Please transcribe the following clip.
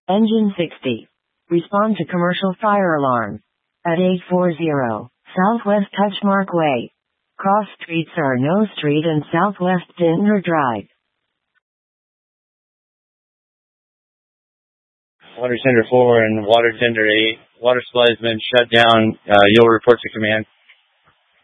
Engine 60. Respond to commercial fire alarm. At 840 Southwest Touchmark Way. Cross streets are No Street and Southwest Dintner Drive. Water tender 4 and water tender 8. Water supply has been shut down. You'll report to command.